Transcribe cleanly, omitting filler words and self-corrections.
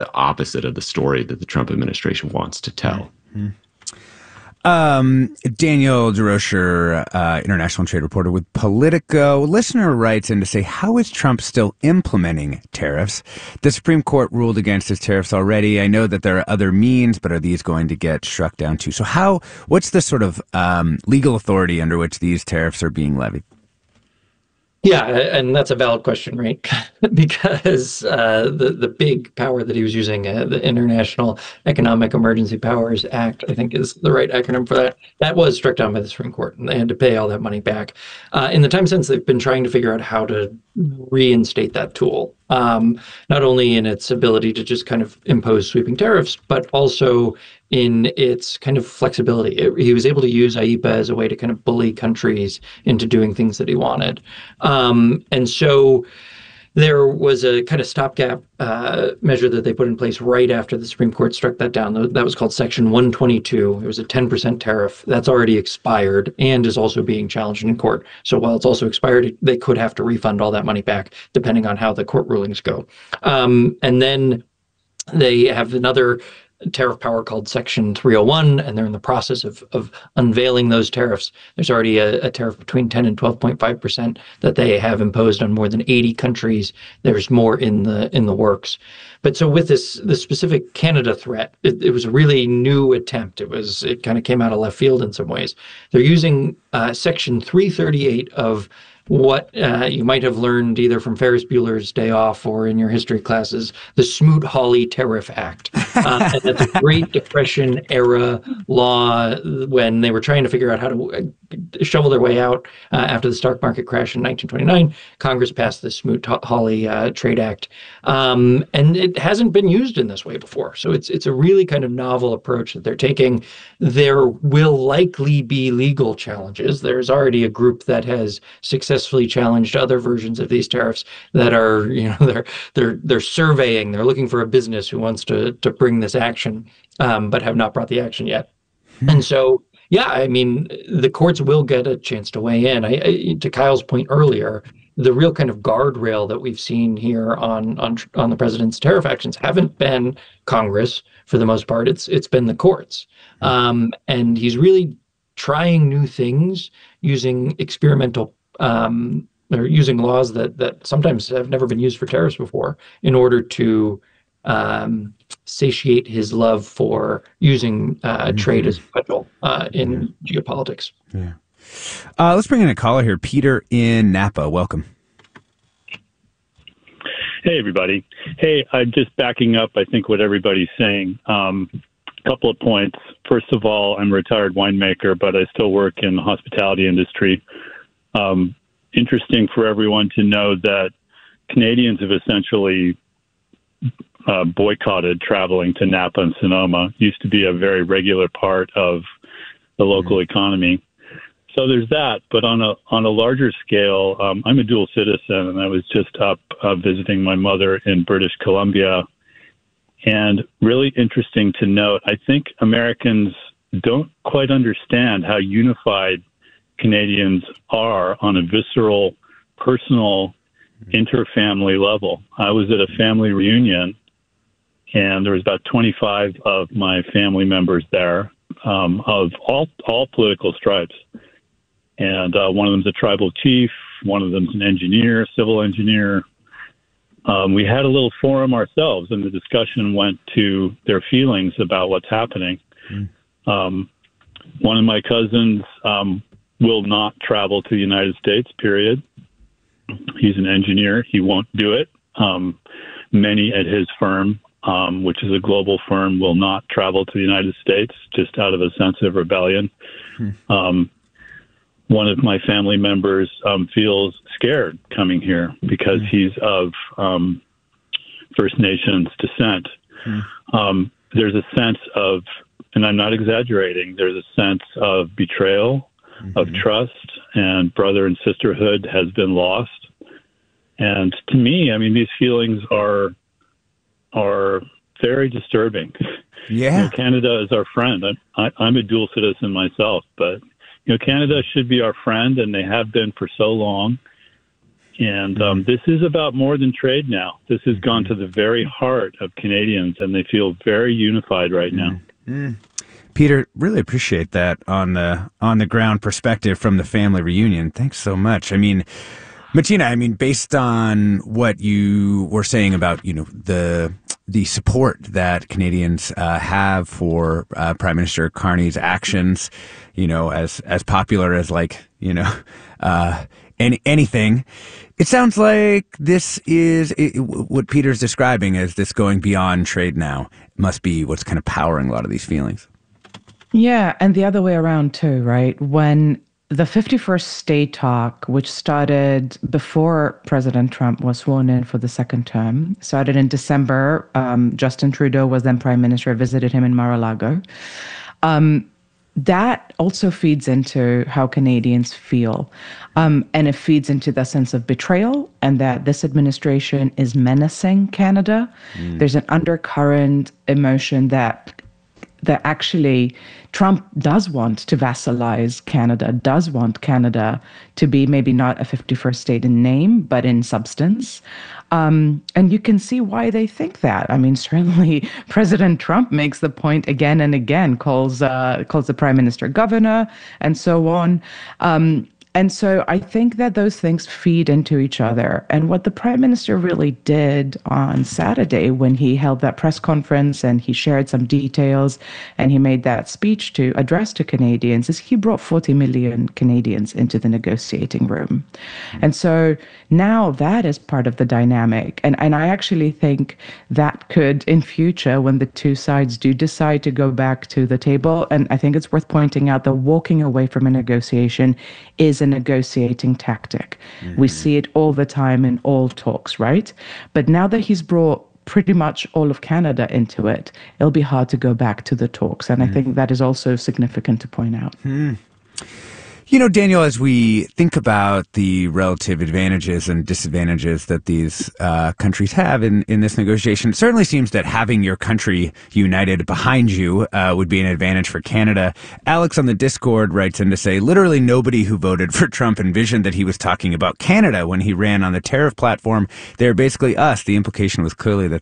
the opposite of the story that the Trump administration wants to tell. Mm-hmm. Daniel DeRocher, international trade reporter with Politico. Listener writes in to say, how is Trump still implementing tariffs? The Supreme Court ruled against his tariffs already. I know that there are other means, but are these going to get struck down too? So what's the sort of legal authority under which these tariffs are being levied? Yeah, and that's a valid question, right? Because the big power that he was using, the International Economic Emergency Powers Act, I think is the right acronym for that, that was struck down by the Supreme Court, and they had to pay all that money back. In the time since, they've been trying to figure out how to reinstate that tool, not only in its ability to just kind of impose sweeping tariffs, but also in its kind of flexibility. He was able to use IEEPA as a way to kind of bully countries into doing things that he wanted. And so there was a kind of stopgap measure that they put in place right after the Supreme Court struck that down. That was called Section 122. It was a 10% tariff. That's already expired and is also being challenged in court. So while it's also expired, they could have to refund all that money back, depending on how the court rulings go. And then they have another tariff power called Section 301, and they're in the process of unveiling those tariffs. There's already a tariff between 10 and 12.5% that they have imposed on more than 80 countries. There's more in the works. But so with this specific Canada threat, it was a really new attempt. It kind of came out of left field in some ways. They're using Section 338 of what you might have learned either from Ferris Bueller's Day Off or in your history classes, the Smoot-Hawley Tariff Act. And that's a Great Depression era law when they were trying to figure out how to shovel their way out after the stock market crash in 1929. Congress passed the Smoot-Hawley Trade Act. And it hasn't been used in this way before. So it's a really kind of novel approach that they're taking. There will likely be legal challenges. There's already a group that has successfully challenged other versions of these tariffs that are, they're surveying. They're looking for a business who wants to bring this action, but have not brought the action yet. And so, yeah, I mean, the courts will get a chance to weigh in. To Kyle's point earlier, the real kind of guardrail that we've seen here on the president's tariff actions haven't been Congress for the most part. It's been the courts, and he's really trying new things using experimental or using laws that sometimes have never been used for tariffs before in order to satiate his love for using trade as a cudgel in geopolitics. Yeah. Let's bring in a caller here. Peter in Napa. Welcome. Hey, everybody. Hey, I'm just backing up, I think, what everybody's saying. Couple of points. First of all, I'm a retired winemaker, but I still work in the hospitality industry. Interesting for everyone to know that Canadians have essentially boycotted traveling to Napa and Sonoma. It used to be a very regular part of the local economy. So there's that. But on a larger scale, I'm a dual citizen, and I was just up visiting my mother in British Columbia. And really interesting to note, I think Americans don't quite understand how unified Canadians are on a visceral, personal, interfamily level. I was at a family reunion, and there was about 25 of my family members there, of all political stripes. And one of them's a tribal chief, one of them's an engineer, civil engineer. We had a little forum ourselves, and the discussion went to their feelings about what's happening. One of my cousins will not travel to the United States, period. He's an engineer. He won't do it. Many at his firm, which is a global firm, will not travel to the United States just out of a sense of rebellion. One of my family members feels scared coming here because he's of First Nations descent. There's a sense of, and I'm not exaggerating, there's a sense of betrayal, of trust, and brother and sisterhood has been lost. And to me, I mean, these feelings are very disturbing. Yeah. Canada is our friend. I'm a dual citizen myself, but Canada should be our friend, and they have been for so long. And this is about more than trade now. This has gone to the very heart of Canadians, and they feel very unified right now. Peter, really appreciate that on the ground perspective from the family reunion. Thanks so much. I mean, Martina, based on what you were saying about, the support that Canadians have for Prime Minister Carney's actions, as popular as anything, it sounds like this is what Peter's describing as this going beyond trade now must be what's kind of powering a lot of these feelings. Yeah, and the other way around too, right? When the 51st state talk, which started before President Trump was sworn in for the second term, started in December. Justin Trudeau was then prime minister, visited him in Mar-a-Lago. That also feeds into how Canadians feel. And it feeds into the sense of betrayal and that this administration is menacing Canada. There's an undercurrent emotion that actually Trump does want to vassalize Canada, does want Canada to be maybe not a 51st state in name, but in substance. And you can see why they think that. Certainly President Trump makes the point again and again, calls the prime minister governor and so on. And so I think that those things feed into each other. And what the prime minister really did on Saturday when he held that press conference and he shared some details and he made that speech to address to Canadians is he brought 40 million Canadians into the negotiating room. And so now that is part of the dynamic. And I actually think that could, in future, when the two sides do decide to go back to the table, and I think it's worth pointing out that walking away from a negotiation is a negotiating tactic. We see it all the time in all talks, right? But now that he's brought pretty much all of Canada into it, it'll be hard to go back to the talks. And I think that is also significant to point out. Daniel, as we think about the relative advantages and disadvantages that these countries have in this negotiation, it certainly seems that having your country united behind you would be an advantage for Canada. Alex on the Discord writes in to say, literally nobody who voted for Trump envisioned that he was talking about Canada when he ran on the tariff platform. They're basically us. The implication was clearly that